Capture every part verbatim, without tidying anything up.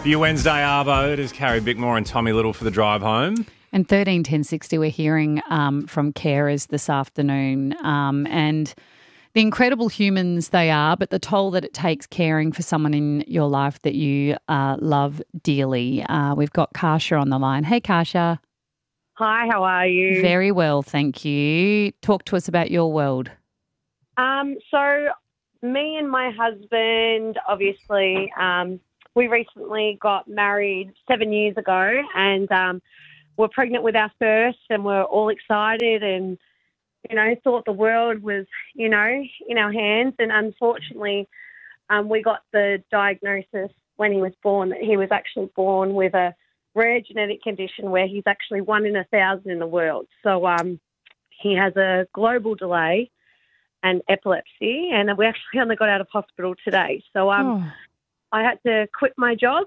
For your Wednesday arvo, it is Carrie Bickmore and Tommy Little for the drive home. And thirteen ten sixty, we're hearing um, from carers this afternoon um, and the incredible humans they are, but the toll that it takes caring for someone in your life that you uh, love dearly. Uh, we've got Kasha on the line. Hey, Kasha. Hi, how are you? Very well, thank you. Talk to us about your world. Um, so me and my husband, obviously, um, we recently got married seven years ago and um, we're pregnant with our first and we're all excited and, you know, thought the world was, you know, in our hands. And unfortunately, um, we got the diagnosis when he was born that he was actually born with a rare genetic condition where he's actually one in a thousand in the world. So um, he has a global delay and epilepsy, and we actually only got out of hospital today. So um, oh. I had to quit my job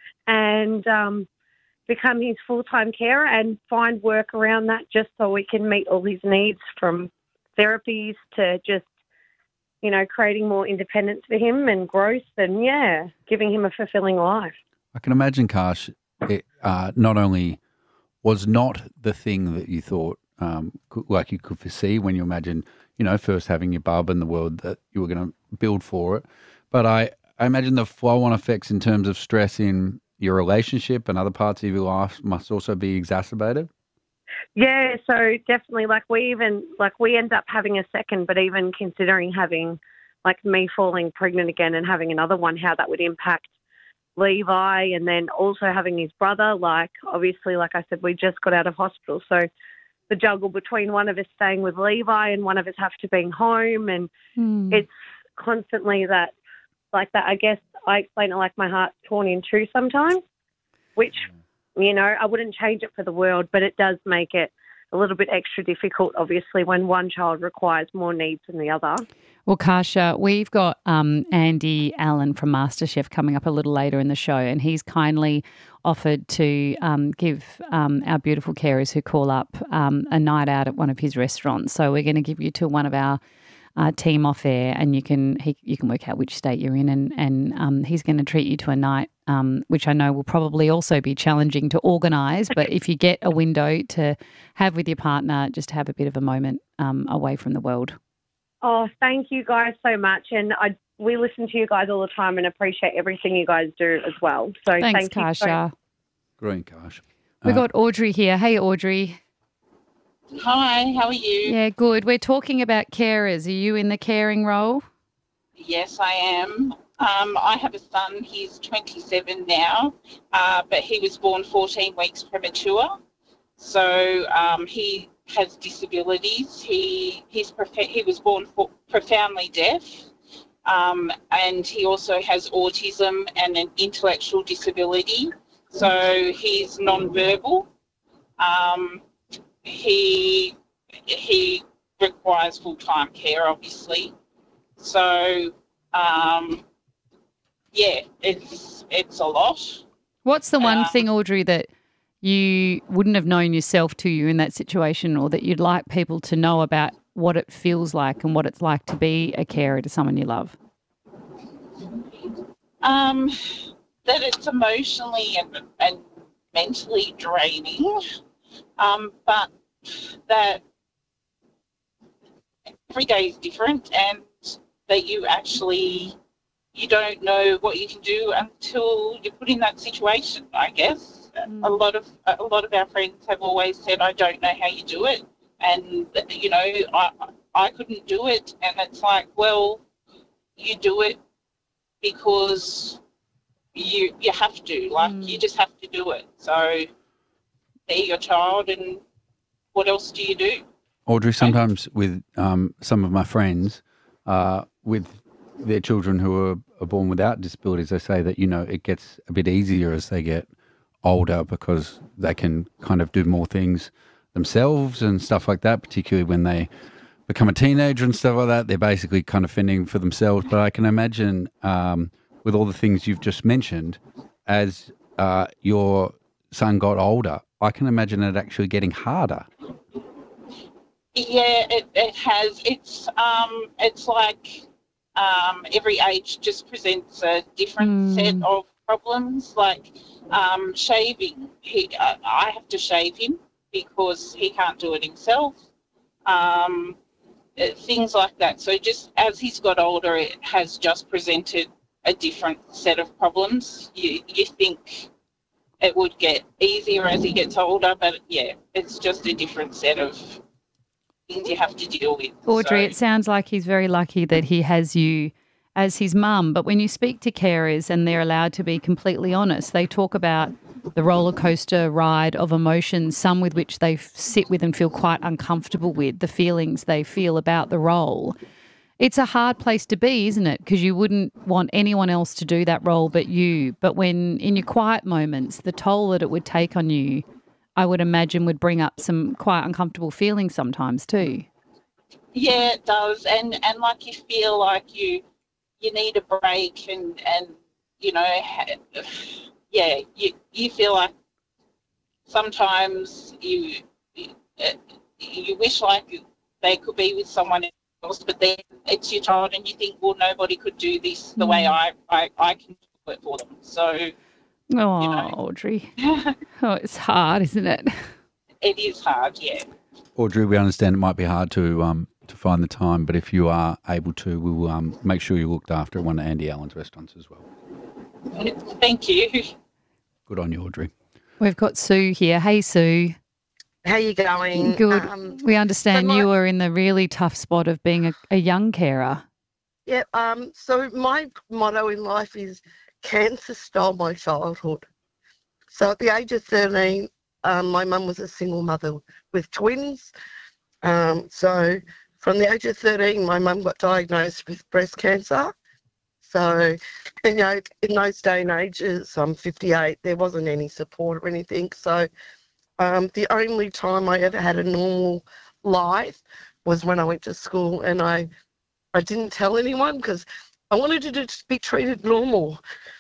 and um, become his full-time carer and find work around that just so we can meet all his needs, from therapies to just, you know, creating more independence for him and growth and, yeah, giving him a fulfilling life. I can imagine, Kash, it uh, not only was not the thing that you thought um, could, like you could foresee when you imagined, you know, first having your bub in the world that you were going to build for it, but I, I imagine the flow-on effects in terms of stress in your relationship and other parts of your life must also be exacerbated. Yeah, so definitely, like we even, like we end up having a second, but even considering having, like me falling pregnant again and having another one, how that would impact Levi, and then also having his brother, like obviously, like I said, we just got out of hospital. So the juggle between one of us staying with Levi and one of us have to be home, and mm. it's constantly that, like that, I guess I explain it like my heart's torn in two sometimes, which, you know, I wouldn't change it for the world, but it does make it a little bit extra difficult, obviously, when one child requires more needs than the other. Well, Kasha, we've got um, Andy Allen from MasterChef coming up a little later in the show, and he's kindly offered to um, give um, our beautiful carers who call up um, a night out at one of his restaurants. So we're going to give you to one of our Uh, team off air, and you can he, you can work out which state you're in, and and um, he's going to treat you to a night, um, which I know will probably also be challenging to organise. But if you get a window to have with your partner, just have a bit of a moment um, away from the world. Oh, thank you guys so much, and I we listen to you guys all the time and appreciate everything you guys do as well. So thanks, thank Kasha. you. So- Great, Kash. We got Audrey here. Hey, Audrey. Hi, how are you? Yeah, good. We're talking about carers. Are you in the caring role? Yes, I am. Um, I have a son. He's twenty-seven now, uh, but he was born fourteen weeks premature. So um, he has disabilities. He he's prof- he was born for- profoundly deaf, um, and he also has autism and an intellectual disability. So he's non-verbal. Um, He he requires full-time care, obviously. So, um, yeah, it's it's a lot. What's the one um, thing, Audrey, that you wouldn't have known yourself to you in that situation, or that you'd like people to know about what it feels like and what it's like to be a carer to someone you love? Um, that it's emotionally and, and mentally draining. Um, but that every day is different, and that you actually, you don't know what you can do until you're put in that situation, I guess. Mm. A lot of a lot of our friends have always said, I don't know how you do it. And, you know, I, I couldn't do it. And it's like, well, you do it because you you have to. Like, mm. you just have to do it. So they're your child, and what else do you do? Audrey, sometimes with um, some of my friends, uh, with their children who are, are born without disabilities, they say that, you know, it gets a bit easier as they get older because they can kind of do more things themselves and stuff like that, particularly when they become a teenager and stuff like that. They're basically kind of fending for themselves. But I can imagine um, with all the things you've just mentioned, as uh, your son got older, I can imagine it actually getting harder. Yeah, it, it has. It's um, it's like um, every age just presents a different mm. set of problems, like um, shaving. He, uh, I have to shave him because he can't do it himself. Um, uh, things like that. So just as he's got older, it has just presented a different set of problems. You you think it would get easier as he gets older, but yeah, it's just a different set of things you have to deal with. Audrey, So- it sounds like he's very lucky that he has you as his mum. But when you speak to carers and they're allowed to be completely honest, they talk about the roller coaster ride of emotions, some with which they f- sit with and feel quite uncomfortable with, the feelings they feel about the role. It's a hard place to be, isn't it? Because you wouldn't want anyone else to do that role but you. But when in your quiet moments, the toll that it would take on you, I would imagine would bring up some quite uncomfortable feelings sometimes too. Yeah, it does, and and like you feel like you you need a break, and and you know, ha- yeah, you you feel like sometimes you you, uh, you wish like they could be with someone else, but then it's your child, and you think, well, nobody could do this the way I I, I can do it for them. So Oh, know. Audrey. Oh, it's hard, isn't it? it is hard, yeah. Audrey, we understand it might be hard to um to find the time, but if you are able to, we will um make sure you're looked after at one of Andy Allen's restaurants as well. Thank you. Good on you, Audrey. We've got Sue here. Hey, Sue. How you going? Good. Um, We understand so my- you are in the really tough spot of being a, a young carer. yeah. Um. So my motto in life is cancer stole my childhood. So at the age of thirteen, um, my mum was a single mother with twins. Um. So from the age of thirteen, my mum got diagnosed with breast cancer. So, you know, in those day and ages, I'm fifty-eight, there wasn't any support or anything. So um, the only time I ever had a normal life was when I went to school, and I, I didn't tell anyone because I wanted to just be treated normal.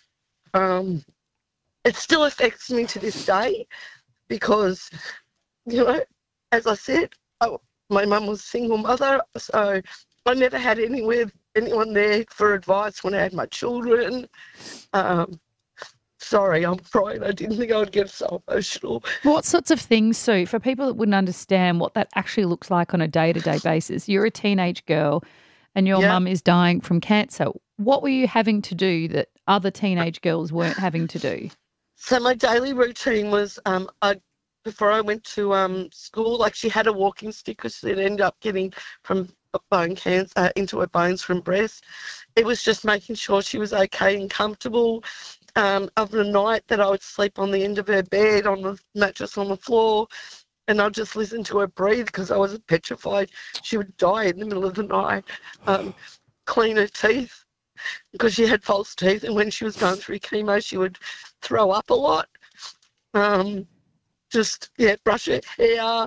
Um, it still affects me to this day because, you know, as I said, I, my mum was a single mother, so I never had anywhere anyone there for advice when I had my children. Um, sorry, I'm crying. I didn't think I would get so emotional. What sorts of things, Sue, for people that wouldn't understand what that actually looks like on a day-to-day basis? You're a teenage girl and your Yeah. mum is dying from cancer. What were you having to do that other teenage girls weren't having to do? So my daily routine was, um, I before I went to um, school, like she had a walking stick because she'd ended up getting from bone cancer uh, into her bones from breast. It was just making sure she was okay and comfortable. Um, of the night that I would sleep on the end of her bed, on the mattress on the floor, and I'd just listen to her breathe because I was petrified she would die in the middle of the night. Um, clean her teeth because she had false teeth, and when she was going through chemo, she would throw up a lot. Um, just, yeah, brush her hair.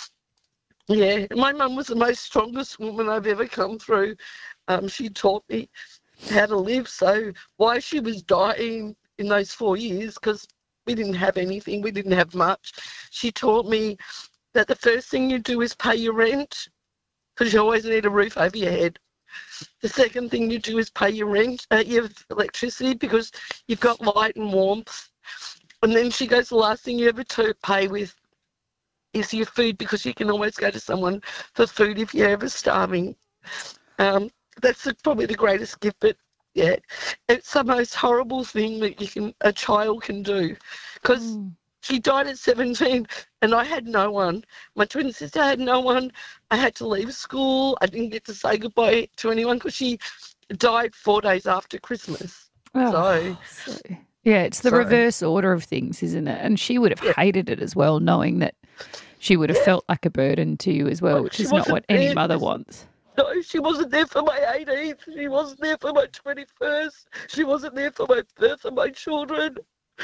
Yeah, my mum was the most strongest woman I've ever come through. Um, she taught me how to live. So why she was dying in those four years, because we didn't have anything, we didn't have much. She taught me that the first thing you do is pay your rent, because you always need a roof over your head. The second thing you do is pay your rent, uh, your electricity, because you've got light and warmth. And then she goes, the last thing you ever to pay with is your food, because you can always go to someone for food if you're ever starving. Um, that's the, probably the greatest gift, but yeah, it's the most horrible thing that you can a child can do, because Mm. she died at seventeen and I had no one. My twin sister had no one. I had to leave school. I didn't get to say goodbye to anyone because she died four days after Christmas. Oh, So, so- yeah, it's the Sorry. reverse order of things, isn't it? And she would have Yeah. hated it as well, knowing that she would have felt like a burden to you as well, Well, which she is not wasn't what any there. mother wants. no, she wasn't there for my eighteenth. She wasn't there for my twenty-first. She wasn't there for my birth of my children.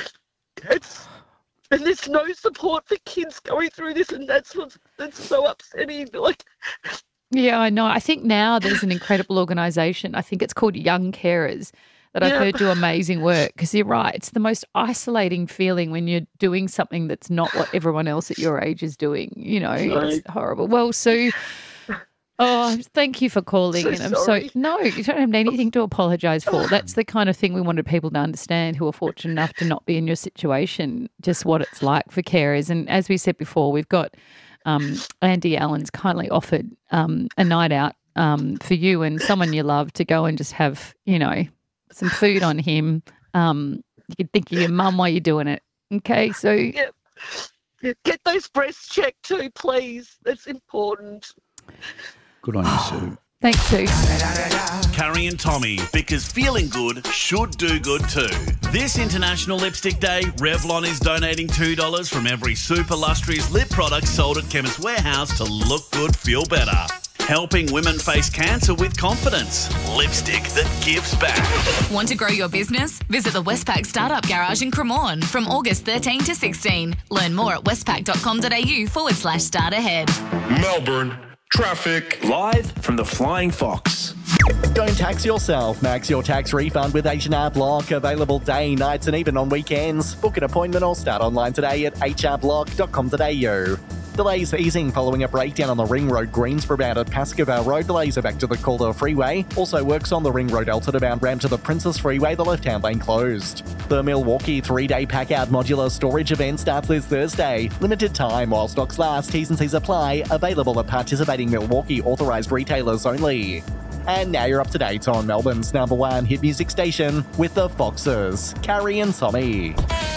It's, and there's no support for kids going through this, and that's what's that's so upsetting. Like, Yeah, I know. I think now there's an incredible organisation. I think it's called Young Carers that I've Yeah. heard do amazing work, because you're right. It's the most isolating feeling when you're doing something that's not what everyone else at your age is doing. You know, it's horrible. Well, Sue, Oh, thank you for calling. So and I'm sorry. so no, you don't have anything to apologise for. That's the kind of thing we wanted people to understand who are fortunate enough to not be in your situation, just what it's like for carers. And as we said before, we've got um, Andy Allen's kindly offered um, a night out um, for you and someone you love to go and just have, you know, some food on him. Um, you can think of your mum while you're doing it. Okay, so Yep. Yeah, get those breasts checked too, please. That's important. Good on you, Sue. thanks, Sue. Carrie and Tommy, because feeling good should do good too. This International Lipstick Day, Revlon is donating two dollars from every super lustrous lip product sold at Chemist Warehouse to look good, feel better. Helping women face cancer with confidence. Lipstick that gives back. Want to grow your business? Visit the Westpac Startup Garage in Cremorne from August thirteenth to sixteenth. Learn more at westpac.com.au forward slash start ahead. Melbourne. Traffic. Live from the Flying Fox. Don't tax yourself. Max your tax refund with H and R Block. Available day, nights and even on weekends. Book an appointment or start online today at h r block dot com dot a u. Delays easing following a breakdown on the Ring Road Greensboro bound at Pascoe Road. Delays are back to the Calder Freeway. Also works on the Ring Road Elton bound ramp to the Princess Freeway. The left-hand lane closed. The Milwaukee three-day pack-out modular storage event starts this Thursday. Limited time while stocks last. T's and C's apply. Available at participating Milwaukee authorised retailers only. And now you're up to date on Melbourne's number one hit music station with the Foxes, Carrie and Tommy.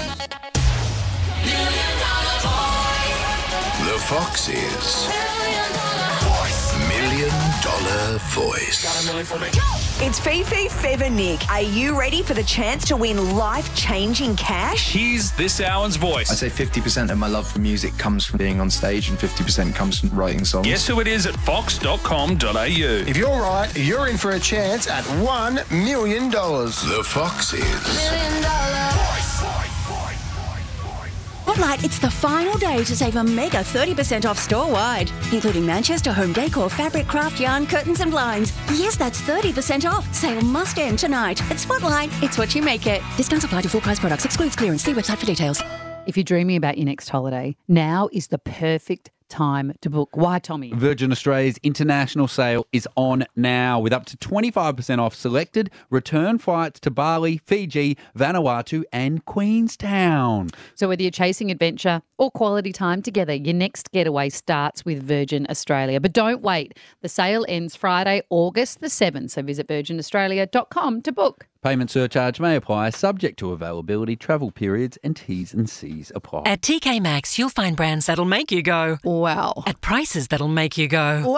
The Foxes. Million Dollar Voice. It's Fifi, Fev and Nick. Are you ready for the chance to win life-changing cash? Here's this hour's voice. I'd say fifty percent of my love for music comes from being on stage and fifty percent comes from writing songs. Guess who it is at fox dot com dot a u. If you're right, you're in for a chance at one million dollars. The Foxes. Million dollar Spotlight, it's the final day to save a mega thirty percent off store-wide, including Manchester home decor, fabric, craft, yarn, curtains and blinds. Yes, that's thirty percent off. Sale must end tonight. At Spotlight, it's what you make it. Discounts apply to full price products. Excludes clearance. See website for details. If you're dreaming about your next holiday, now is the perfect time to book. Why, Tommy? Virgin Australia's international sale is on now with up to twenty-five percent off selected return flights to Bali, Fiji, Vanuatu and Queenstown. So whether you're chasing adventure or quality time together, your next getaway starts with Virgin Australia. But don't wait. The sale ends Friday, August the seventh. So visit virgin australia dot com to book. Payment surcharge may apply, subject to availability, travel periods and T's and C's apply. At T K Maxx, you'll find brands that'll make you go, wow. At prices that'll make you go, wow.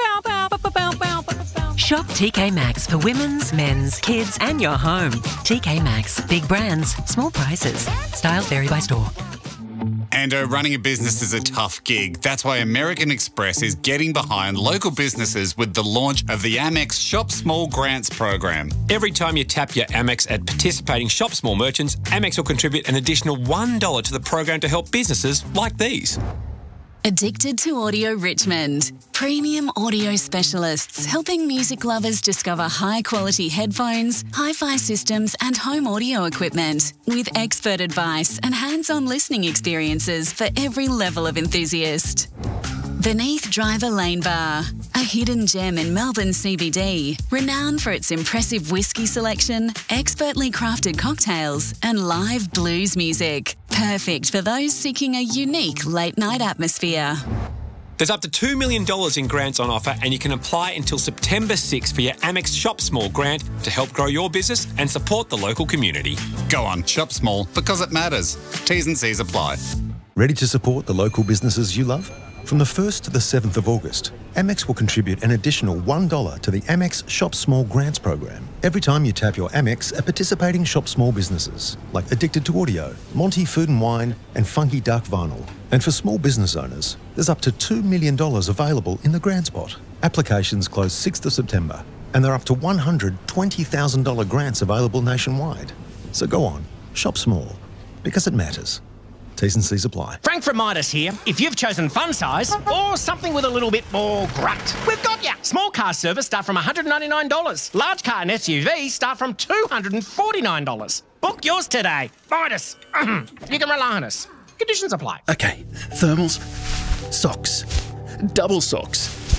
Shop T K Maxx for women's, men's, kids and your home. T K Maxx. Big brands, small prices. Styles vary by store. Ando, running a business is a tough gig. That's why American Express is getting behind local businesses with the launch of the Amex Shop Small Grants program. Every time you tap your Amex at participating Shop Small merchants, Amex will contribute an additional one dollar to the program to help businesses like these. Addicted to Audio Richmond. Premium audio specialists helping music lovers discover high-quality headphones, hi-fi systems and home audio equipment with expert advice and hands-on listening experiences for every level of enthusiast. Beneath Driver Lane Bar, a hidden gem in Melbourne C B D, renowned for its impressive whiskey selection, expertly crafted cocktails and live blues music. Perfect for those seeking a unique late-night atmosphere. There's up to two million dollars in grants on offer and you can apply until September sixth for your Amex Shop Small grant to help grow your business and support the local community. Go on, shop small because it matters. T's and C's apply. Ready to support the local businesses you love? From the first to the seventh of August, Amex will contribute an additional one dollar to the Amex Shop Small Grants program every time you tap your Amex at participating Shop Small businesses like Addicted to Audio, Monty Food and Wine, and Funky Duck Vinyl. And for small business owners, there's up to two million dollars available in the grants pot. Applications close sixth of September, and there are up to one hundred twenty thousand dollars grants available nationwide. So go on, shop small, because it matters. T's and C's apply. Frank from Midas here. If you've chosen fun size or something with a little bit more grunt, we've got ya. Small car service start from one hundred ninety-nine dollars. Large car and S U V start from two hundred forty-nine dollars. Book yours today. Midas. You can rely on us. Conditions apply. Okay, thermals, socks, double socks,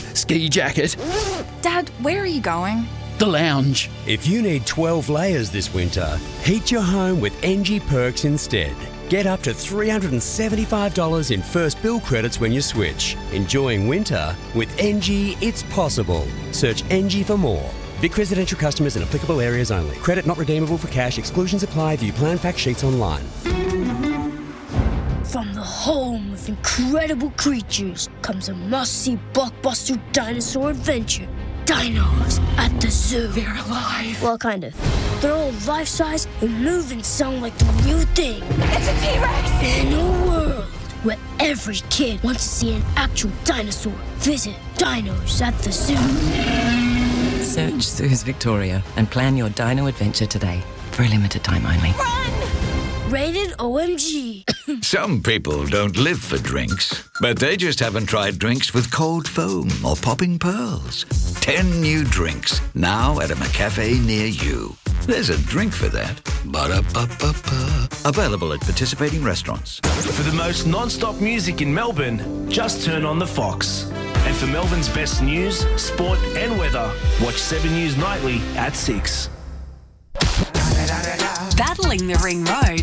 ski jacket. Dad, where are you going? The lounge. If you need twelve layers this winter, heat your home with N G Perks instead. Get up to three hundred seventy-five dollars in first bill credits when you switch. Enjoying winter? With N G, it's possible. Search N G for more. Vic Residential customers in applicable areas only. Credit not redeemable for cash. Exclusions apply. View plan fact sheets online. From the home of incredible creatures comes a must-see blockbuster dinosaur adventure. Dinos at the zoo. They're alive. Well, kind of. They're all life-size and move and sound like the real thing. It's a T-Rex! In a world where every kid wants to see an actual dinosaur, visit Dinos at the Zoo. Search Zoos Victoria and plan your dino adventure today. For a limited time only. Rated O M G. Some people don't live for drinks, but they just haven't tried drinks with cold foam or popping pearls. Ten new drinks, now at a McCafe near you. There's a drink for that. Ba-da-ba-ba-ba. Available at participating restaurants. For the most non-stop music in Melbourne, just turn on the Fox. And for Melbourne's best news, sport and weather, watch seven News Nightly at six. Battling the Ring Road